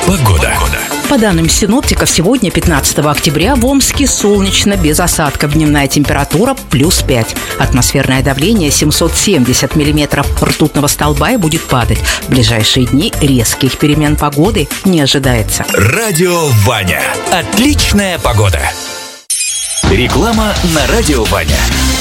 Погода. По данным синоптиков, сегодня, 15 октября, в Омске солнечно, без осадков. Дневная температура плюс 5. Атмосферное давление 770 миллиметров ртутного столба и будет падать. В ближайшие дни резких перемен погоды не ожидается. Радио Ваня. Отличная погода. Реклама на Радио Ваня.